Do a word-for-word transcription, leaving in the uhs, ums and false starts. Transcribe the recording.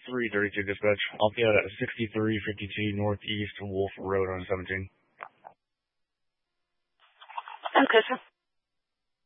three thirty-two dispatch. I'll be out at sixty-three fifty-two Northeast Wolf Road on seventeen. Okay, sir.